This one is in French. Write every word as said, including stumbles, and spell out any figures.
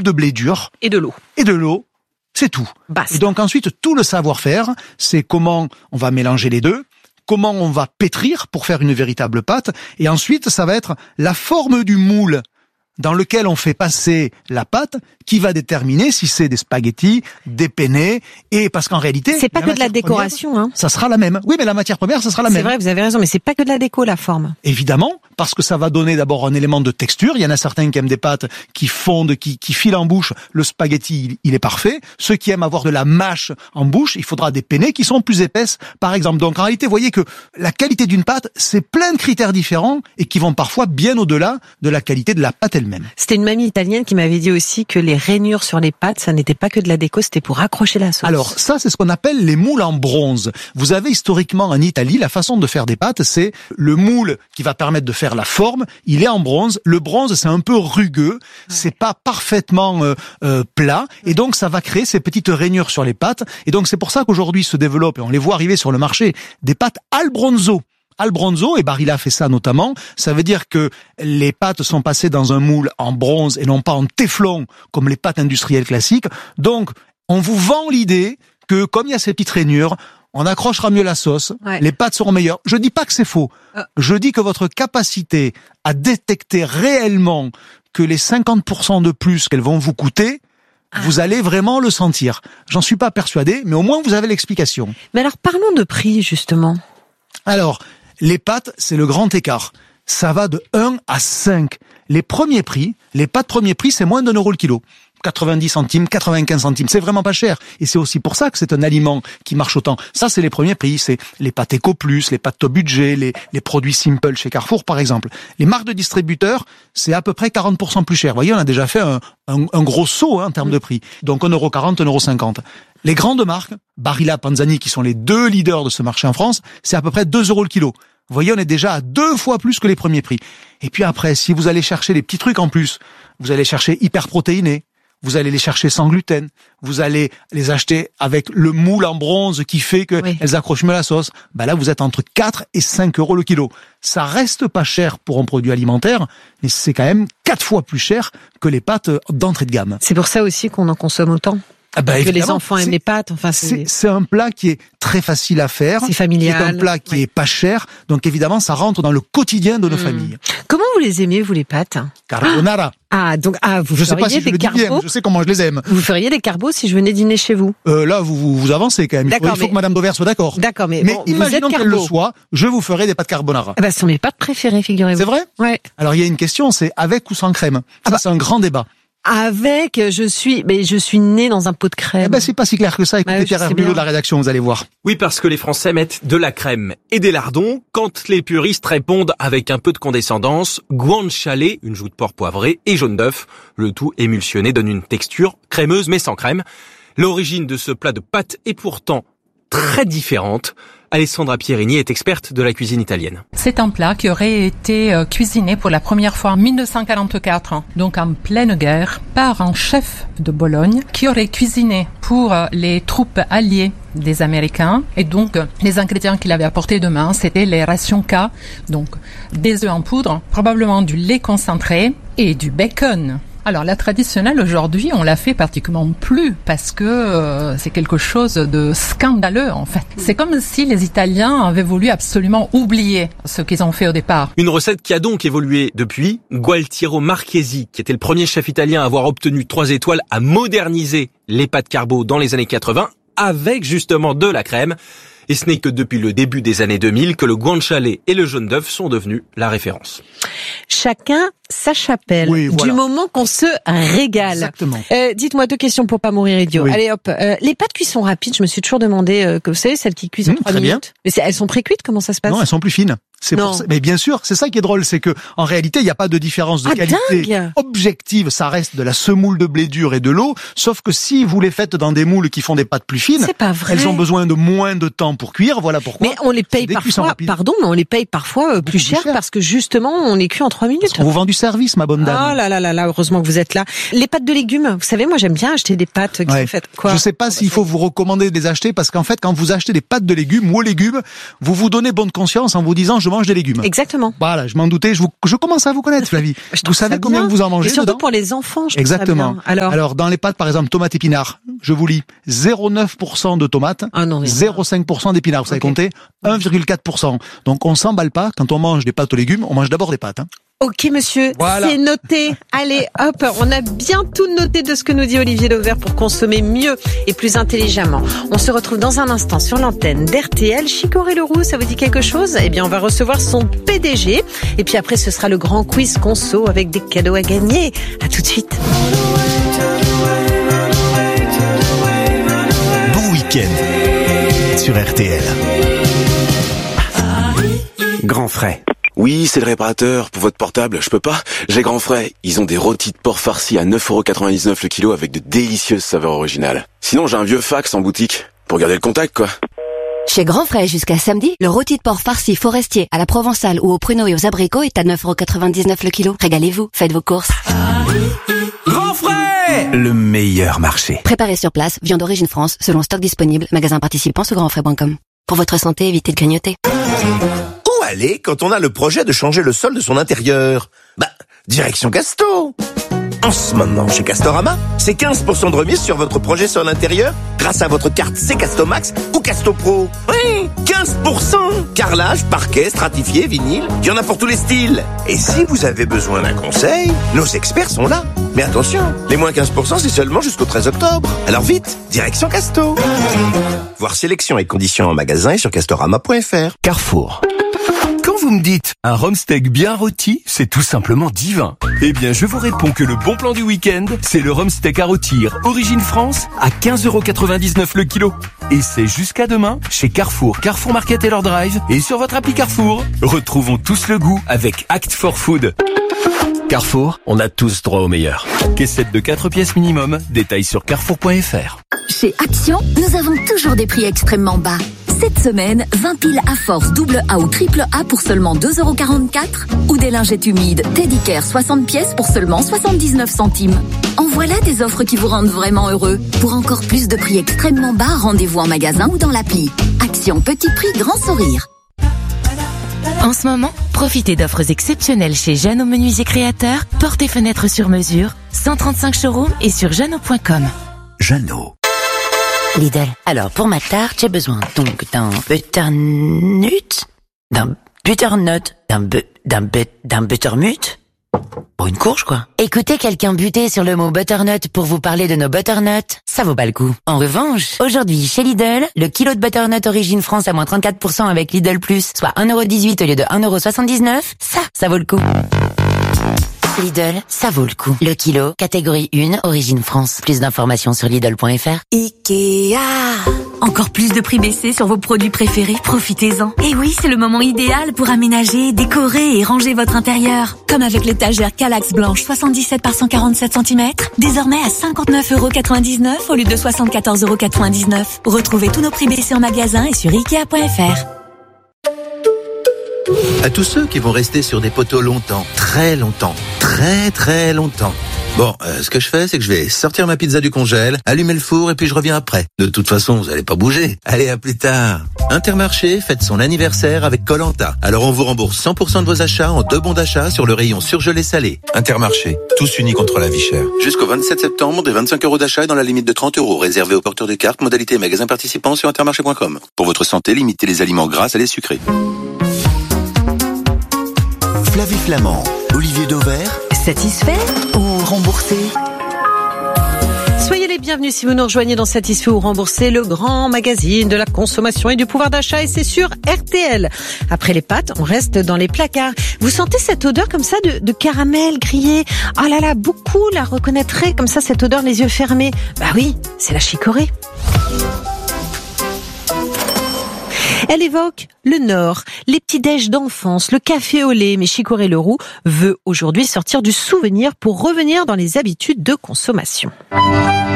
moule de blé dur. Et de l'eau. Et de l'eau. C'est tout. Basta. Et donc ensuite, tout le savoir-faire, c'est comment on va mélanger les deux, comment on va pétrir pour faire une véritable pâte, et ensuite, ça va être la forme du moule dans lequel on fait passer la pâte qui va déterminer si c'est des spaghettis, des penne, et parce qu'en réalité... C'est pas que de la décoration, première, hein. Ça sera la même. Oui, mais la matière première, ça sera la C'est même. C'est vrai, vous avez raison, mais c'est pas que de la déco, la forme. Évidemment, parce que ça va donner d'abord un élément de texture. Il y en a certains qui aiment des pâtes qui fondent, qui, qui filent en bouche. Le spaghetti, il, il est parfait. Ceux qui aiment avoir de la mâche en bouche, il faudra des penne qui sont plus épaisses, par exemple. Donc en réalité, vous voyez que la qualité d'une pâte, c'est plein de critères différents et qui vont parfois bien au-delà de la qualité de la pâte elle-même. C'était une mamie italienne qui m'avait dit aussi que les rainures sur les pâtes, ça n'était pas que de la déco, c'était pour accrocher la sauce. Alors ça, c'est ce qu'on appelle les moules en bronze. Vous avez historiquement en Italie, la façon de faire des pâtes, c'est le moule qui va permettre de faire la forme, il est en bronze. Le bronze, c'est un peu rugueux, c'est pas parfaitement euh, euh, plat, et donc ça va créer ces petites rainures sur les pâtes. Et donc c'est pour ça qu'aujourd'hui se développent, et on les voit arriver sur le marché, des pâtes al bronzo. Al bronzo, et Barilla fait ça notamment, ça veut dire que les pâtes sont passées dans un moule en bronze et non pas en téflon comme les pâtes industrielles classiques. Donc, on vous vend l'idée que comme il y a ces petites rainures, on accrochera mieux la sauce, ouais. Les pâtes seront meilleures. Je dis pas que c'est faux. Euh. Je dis que votre capacité à détecter réellement que les cinquante pour cent de plus qu'elles vont vous coûter, ah. Vous allez vraiment le sentir. J'en suis pas persuadé, mais au moins vous avez l'explication. Mais alors parlons de prix justement. Alors, les pâtes, c'est le grand écart. Ça va de un à cinq. Les premiers prix, les pâtes premier prix, c'est moins d'un euro le kilo. quatre-vingt-dix centimes, quatre-vingt-quinze centimes. C'est vraiment pas cher. Et c'est aussi pour ça que c'est un aliment qui marche autant. Ça, c'est les premiers prix. C'est les pâtes Eco Plus, les pâtes Top Budget, les, les produits Simple chez Carrefour, par exemple. Les marques de distributeurs, c'est à peu près quarante pour cent plus cher. Vous voyez, on a déjà fait un, un, un gros saut hein, en termes de prix. Donc un euro quarante, un euro cinquante. Les grandes marques, Barilla, Panzani, qui sont les deux leaders de ce marché en France, c'est à peu près deux euros le kilo. Vous voyez, on est déjà à deux fois plus que les premiers prix. Et puis après, si vous allez chercher les petits trucs en plus, vous allez chercher hyper protéinés, vous allez les chercher sans gluten, vous allez les acheter avec le moule en bronze qui fait qu'elles oui. accrochent mieux la sauce, bah là vous êtes entre quatre et cinq euros le kilo. Ça reste pas cher pour un produit alimentaire, mais c'est quand même quatre fois plus cher que les pâtes d'entrée de gamme. C'est pour ça aussi qu'on en consomme autant. Ah bah que les enfants aiment les pâtes, enfin c'est... c'est c'est un plat qui est très facile à faire, c'est familial, c'est un plat qui oui. est pas cher, donc évidemment ça rentre dans le quotidien de nos mmh. familles. Comment vous les aimez vous les pâtes? Carbonara. Ah donc ah vous je feriez sais pas si des je le dis carbos. Bien, je sais comment je les aime. Vous feriez des carbos si je venais dîner chez vous? Euh, là vous, vous vous avancez quand même. Il faut, il faut mais... que Madame Dauvert soit d'accord. D'accord, mais, mais bon, imaginons qu'elle le soit, je vous ferai des pâtes carbonara. Ah bah, ce sont mes pâtes préférées, figurez-vous. C'est vrai? Ouais. Alors il y a une question, c'est avec ou sans crème. Ah bah, c'est un grand débat. Avec, je suis, mais je suis née dans un pot de crème. Eh ben, c'est pas si clair que ça. Écoutez, bah, Pierre Herbulot de la rédaction, vous allez voir. Oui, parce que les Français mettent de la crème et des lardons. Quand les puristes répondent avec un peu de condescendance, guanciale, une joue de porc poivrée et jaune d'œuf. Le tout émulsionné donne une texture crémeuse mais sans crème. L'origine de ce plat de pâtes est pourtant très différente. Alessandra Pierini est experte de la cuisine italienne. C'est un plat qui aurait été euh, cuisiné pour la première fois en mille neuf cent quarante-quatre, donc en pleine guerre, par un chef de Bologne qui aurait cuisiné pour euh, les troupes alliées des Américains. Et donc, euh, les ingrédients qu'il avait apportés de main, c'était les rations K, donc des œufs en poudre, probablement du lait concentré et du bacon. Alors la traditionnelle aujourd'hui, on la fait pratiquement plus parce que euh, c'est quelque chose de scandaleux en fait. C'est comme si les Italiens avaient voulu absolument oublier ce qu'ils ont fait au départ. Une recette qui a donc évolué depuis. Gualtiero Marchesi, qui était le premier chef italien à avoir obtenu trois étoiles, a modernisé les pâtes carbo dans les années quatre-vingts avec justement de la crème. Et ce n'est que depuis le début des années deux mille que le guanciale et le jaune d'œuf sont devenus la référence. Chacun sa chapelle, oui, voilà. Du moment qu'on se régale. Exactement. Euh, dites-moi deux questions pour pas mourir idiot. Oui. Allez hop, euh, les pâtes cuisson rapide, je me suis toujours demandé, euh, que vous savez, celles qui cuisent en mmh, trois très minutes. Bien. Mais c'est, elles sont pré-cuites, comment ça se passe? Non, elles sont plus fines. C'est non. pour ça. Mais bien sûr, c'est ça qui est drôle, c'est que en réalité, il n'y a pas de différence de ah, qualité dingue. objective. Ça reste de la semoule de blé dur et de l'eau. Sauf que si vous les faites dans des moules qui font des pâtes plus fines, c'est pas vrai. Elles ont besoin de moins de temps pour cuire. Voilà pourquoi. Mais on les paye parfois. Pardon, mais on les paye parfois euh, plus, plus cher, cher parce que justement, on les cuit en trois minutes. Parce qu'on vous vend du du service, ma bonne dame. Oh là là là là, heureusement que vous êtes là. Les pâtes de légumes, vous savez, moi j'aime bien acheter des pâtes qui Ouais. sont faites quoi. Je sais pas s'il faut vous recommander de les acheter parce qu'en fait, quand vous achetez des pâtes de légumes ou aux légumes, vous vous donnez bonne conscience en vous disant je mange des légumes. Exactement. Voilà, je m'en doutais. Je, vous, je commence à vous connaître, Flavie. Je Vous trouve ça savez combien bien. vous en mangez Et surtout dedans pour les enfants, je trouve Exactement. ça bien. Alors, Alors, dans les pâtes, par exemple, tomates épinards, je vous lis zéro virgule neuf pour cent de tomates, Ah non, mais- zéro virgule cinq pour cent d'épinards. Vous savez Ok. compter un virgule quatre pour cent. Donc, on s'emballe pas. Quand on mange des pâtes aux légumes, on mange d'abord des pâtes. Hein. ok monsieur, Voilà. c'est noté. Allez, hop, on a bien tout noté de ce que nous dit Olivier Dauvert pour consommer mieux et plus intelligemment. On se retrouve dans un instant sur l'antenne d'R T L. Chicoré Leroux, ça vous dit quelque chose? Eh bien, on va recevoir son P D G. Et puis après, ce sera le grand quiz conso avec des cadeaux à gagner. À tout de suite. Bon week-end sur R T L. Grand Frais. Oui, c'est le réparateur. Pour votre portable, je peux pas. J'ai Grand Frais. Ils ont des rôtis de porc farcis à neuf euros quatre-vingt-dix-neuf le kilo avec de délicieuses saveurs originales. Sinon, j'ai un vieux fax en boutique. Pour garder le contact, quoi. Chez Grand Frais, jusqu'à samedi, le rôti de porc farci forestier à la provençale ou aux pruneaux et aux abricots est à neuf euros quatre-vingt-dix-neuf le kilo. Régalez-vous, faites vos courses. Grand Frais, le meilleur marché. Préparez sur place, viande d'origine France, selon stock disponible, magasin participant sur grand frais point com. Pour votre santé, évitez de grignoter. Où aller quand on a le projet de changer le sol de son intérieur? Bah, direction Casto. En ce moment, chez Castorama, c'est quinze pour cent de remise sur votre projet sol intérieur grâce à votre carte C Casto Max ou Casto Pro. Oui, quinze pour cent. Carrelage, parquet, stratifié, vinyle, il y en a pour tous les styles. Et si vous avez besoin d'un conseil, nos experts sont là. Mais attention, les moins quinze pour cent, c'est seulement jusqu'au treize octobre. Alors vite, direction Casto. Voir sélection et conditions en magasin et sur castorama point f r. Carrefour. Quand vous me dites un rhum steak bien rôti, c'est tout simplement divin. Eh bien, je vous réponds que le bon plan du week-end, c'est le rhum steak à rôtir Origine France à quinze euros quatre-vingt-dix-neuf le kilo. Et c'est jusqu'à demain chez Carrefour, Carrefour Market et leur drive et sur votre appli Carrefour. Retrouvons tous le goût avec Act for Food. Carrefour, on a tous droit au meilleur. Caissette de quatre pièces minimum, détails sur carrefour point f r. Chez Action, nous avons toujours des prix extrêmement bas. Cette semaine, vingt piles à force double A ou triple A pour seulement deux euros quarante-quatre ou des lingettes humides Teddy Care soixante pièces pour seulement soixante-dix-neuf centimes. En voilà des offres qui vous rendent vraiment heureux. Pour encore plus de prix extrêmement bas, rendez-vous en magasin ou dans l'appli. Action, petit prix, grand sourire. En ce moment, profitez d'offres exceptionnelles chez Jeannot Menuisier Créateurs, portes et fenêtres sur mesure, cent trente-cinq showrooms et sur jeannot point com. Jeannot. Lidl. Alors, pour ma tarte, j'ai besoin donc d'un butternut, d'un butternut, d'un bu, d'un but, d'un buttermut. Pour une courge, quoi. Écoutez quelqu'un buter sur le mot butternut pour vous parler de nos butternuts, ça vaut pas le coup. En revanche, aujourd'hui, chez Lidl, le kilo de butternut Origine France à moins trente-quatre pour cent avec Lidl Plus, soit un euro dix-huit au lieu de un euro soixante-dix-neuf, ça, ça vaut le coup. Lidl, ça vaut le coup. Le kilo, catégorie un, Origine France. Plus d'informations sur Lidl point f r. Ikea. Encore plus de prix baissés sur vos produits préférés, profitez-en. Et oui, c'est le moment idéal pour aménager, décorer et ranger votre intérieur. Comme avec l'étagère Kallax blanche soixante-dix-sept par cent quarante-sept centimètres, désormais à cinquante-neuf euros quatre-vingt-dix-neuf au lieu de soixante-quatorze euros quatre-vingt-dix-neuf. Retrouvez tous nos prix baissés en magasin et sur ikea point f r. À tous ceux qui vont rester sur des poteaux longtemps, très longtemps, très très longtemps. Bon, euh, ce que je fais, c'est que je vais sortir ma pizza du congèle, allumer le four et puis je reviens après. De toute façon, vous allez pas bouger. Allez, à plus tard. Intermarché fête son anniversaire avec Koh-Lanta. Alors on vous rembourse cent pour cent de vos achats en deux bons d'achat sur le rayon surgelé salé. Intermarché, tous unis contre la vie chère. Jusqu'au vingt-sept septembre, des vingt-cinq euros d'achat dans la limite de trente euros, réservé aux porteurs de cartes, modalité magasin participant sur intermarché point com. Pour votre santé, limitez les aliments gras et les sucrés. Flavie Flamand, Olivier Dauvert. Satisfait ou remboursé? Soyez les bienvenus si vous nous rejoignez dans Satisfait ou remboursé, le grand magazine de la consommation et du pouvoir d'achat, et c'est sur R T L. Après les pâtes, on reste dans les placards. Vous sentez cette odeur comme ça de, de caramel grillé? Oh là là, beaucoup la reconnaîtraient comme ça, cette odeur les yeux fermés. Bah oui, c'est la chicorée. Elle évoque le Nord, les petits déj d'enfance, le café au lait, mais Chicoré Leroux veut aujourd'hui sortir du souvenir pour revenir dans les habitudes de consommation.